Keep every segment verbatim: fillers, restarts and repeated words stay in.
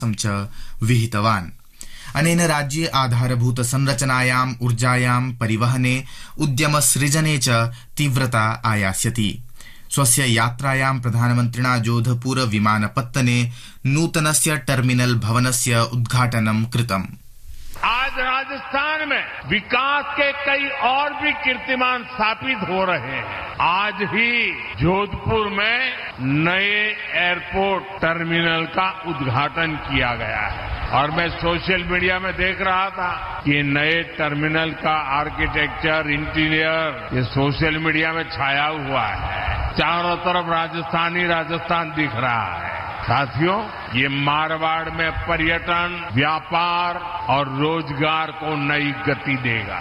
च विहितवान्। अनेन राज्ये आधारभूत संरचनायाम्, ऊर्जायां, परिवहने, उद्यमसृजने च तीव्रता आयास्यति। स्वस्य यात्रायां प्रधानमन्त्रिणा जोधपुर विमानपत्तने नूतनस्य टर्मिनल भवनस्य उद्घाटनं कृतम्। आज राजस्थान में विकास के कई और भी कीर्तिमान स्थापित हो रहे हैं। आज ही जोधपुर में नए एयरपोर्ट टर्मिनल का उद्घाटन किया गया है और मैं सोशल मीडिया में देख रहा था कि नए टर्मिनल का आर्किटेक्चर, इंटीरियर ये सोशल मीडिया में छाया हुआ है। चारों तरफ राजस्थानी राजस्थान दिख रहा है। साथियों, ये मारवाड़ में पर्यटन, व्यापार और रोजगार को नई गति देगा।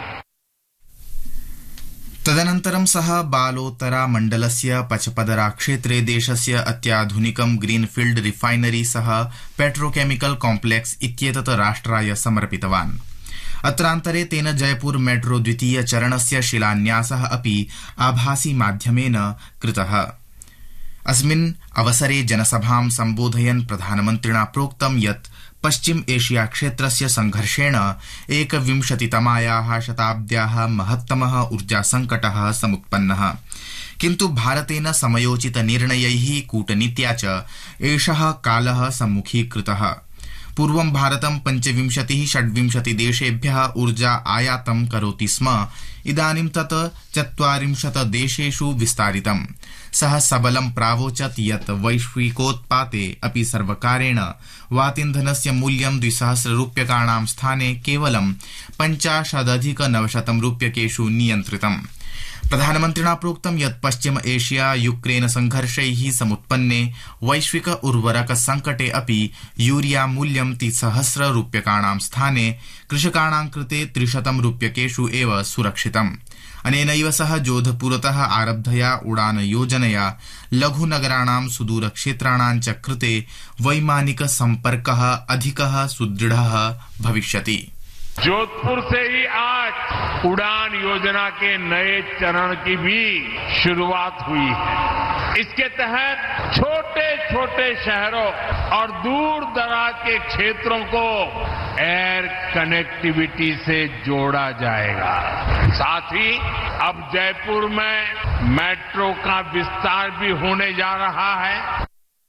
तदनन्तरं सः बालोतरा मण्डलस्य पचपदरा क्षेत्रे देशस्य अत्याधुनिकं ग्रीनफील्ड रिफाइनरी सह पेट्रोकेमिकल कॉम्प्लेक्स इत्येतत् राष्ट्राय समर्पितवान्। अत्रान्तरे तेन जयपुर मेट्रो द्वितीय चरणस्य शिलान्यासः अपि आभासी माध्यमेन कृतः। अस्मिन् अवसरे जनसभां सम्बोधयन् प्रधानमन्त्रिणा प्रोक्तं यत् पश्चिम एशिया क्षेत्रस्य संघर्षेण एकविंशतितमायाः शताब्द्याः महत्तमः ऊर्जा संकटः समुत्पन्नः, किन्तु भारतेन समयोचित निर्णयैः कूटनीत्या च एषः कालः सम्मुखीकृतः। पूर्वं भारतं पञ्चविंशतिः षड्विंशति देशेभ्यः ऊर्जा आयातं करोति स्म, इदानीं तत् चत्वारिंशत् देशेषु विस्तारितम्। सः सबलं प्रावोचत् यत् वैश्विकोत्पाते अपि सर्वकारेण वातीन्धनस्य मूल्यं द्विसहस्र रूप्यकाणां स्थाने केवलं पञ्चाशदधिक नवशतं रूप्यकेषु नियन्त्रितम्। प्रधानमन्त्रिणा प्रोक्तं यत् पश्चिम एशिया यूक्रेन संघर्षैः समुत्पन्ने वैश्विक उर्वरक संकटे अपि यूरिया मूल्यं त्रिसहस्र रूप्यकाणां स्थाने कृषकाणां कृते त्रिशतं रूप्यकेषु एव सुरक्षितम्। अनेनैव सह जोधपुरतः आरब्धया उड़ान योजनया लघुनगराणां सुदूरक्षेत्राणां च कृते वैमानिक सम्पर्कः अधिकः सुदृढः भविष्यति। जोधपुर से ही आज उड़ान योजना के नए चरण की भी शुरुआत हुई है। इसके तहत छोटे छोटे शहरों और दूर दराज के क्षेत्रों को एयर कनेक्टिविटी से जोड़ा जाएगा। साथ ही अब जयपुर में मेट्रो का विस्तार भी होने जा रहा है।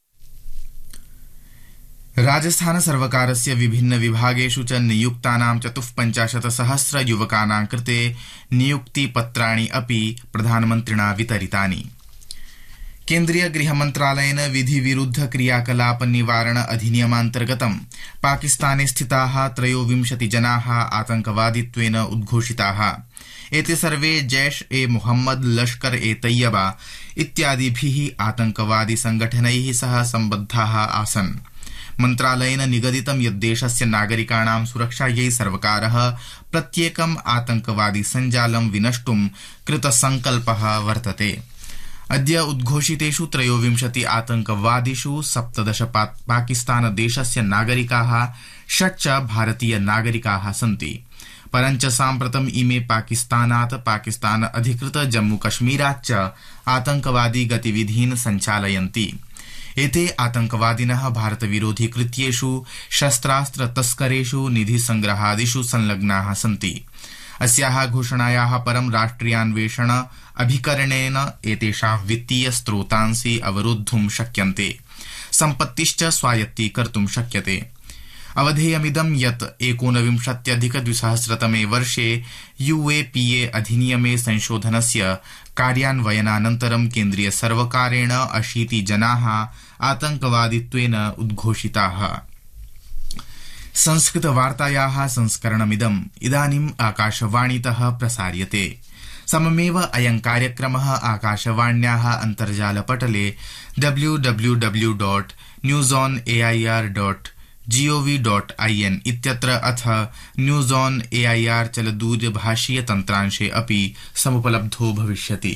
राजस्थान सर्वकारस्य विभिन्न विभागेषु च नियुक्तानां चतुःपञ्चाशत् सहस्र युवकानां कृते नियुक्तिपत्राणि अपि प्रधानमन्त्रिणा वितरितानि। केन्द्रीय गृहमन्त्रालयेन विधिविरुद्ध क्रियाकलाप निवारण अधिनियमान्तर्गतं पाकिस्ताने स्थिताः त्रयोविंशति जनाः आतंकवादित्वेन उद्घोषिताः। एते सर्वे जैश ए मोहम्मद, लश्कर ए तैयबा इत्यादिभिः आतंकवादी संघटनैः सह सम्बद्धाः आसन्। मन्त्रालयेन निगदितं यत् देशस्य नागरिकाणां सुरक्षायै सर्वकारः प्रत्येकम् आतंकवादी सञ्जालं विनष्टुं कृतसंकल्पः वर्तते। अद्य उद्घोषितेषु त्रयोविंशति आतंकवादिषु सप्तदश पाकिस्तान देशस्य नागरिकाः, षट् च भारतीय नागरिकाः सन्ति। परञ्च साम्प्रतम् इमे पाकिस्तानात्, पाकिस्तान अधिकृत जम्मूकश्मीरात् च आतंकवादी गतिविधीन् सञ्चालयन्ति। एते आतंकवादिनः भारतविरोधी कृत्येषु, शस्त्रास्त्र तस्करेषु, निधिसंग्रहादिषु संलग्नाः सन्ति। अस्याः घोषणायाः परं राष्ट्रियान्वेषण अभिकरणेन एतेषां वित्तीय स्रोतांसि अवरोद्धुं शक्यन्ते, सम्पत्तिश्च स्वायत्तीकर्तुं शक्यते। अवधेयमिदं यत् एकोनविंशत्यधिक द्विसहस्रतमे वर्षे यूएपीए अधिनियमे संशोधनस्य कार्यान्वयनानन्तरं केन्द्रीय सर्वकारेण अशीति जनाः आतंकवादित्वेन उद्घोषिताः। संस्कृत वार्तायाः संस्करणमिदम् इदानीम् आकाशवाणीतः प्रसार्यते। सममेव अयं कार्यक्रमः आकाशवाण्याः अन्तर्जालपटले W W W dot news on AIR dot gov dot IN इत्यत्र अथ न्यूज़ ऑन एआईआर चलदूरभाषीय तन्त्रांशे अपि समुपलब्धो भविष्यति।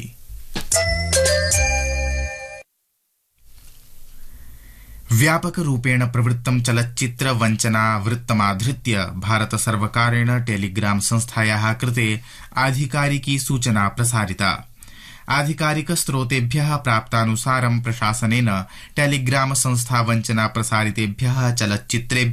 व्यापक रूपेण प्रवृत्तं चलच्चित्र वञ्चना वृत्तमाधृत्य भारत सर्वकारेण टेलीग्राम संस्थायाः कृते आधिकारिकी सूचना प्रसारिता। आधिकारिक स्रोतेभ्यः प्राप्तानुसारं प्रशासनेन टेलीग्राम संस्था वञ्चना प्रसारितेभ्यः चलच्चित्रेभ्यः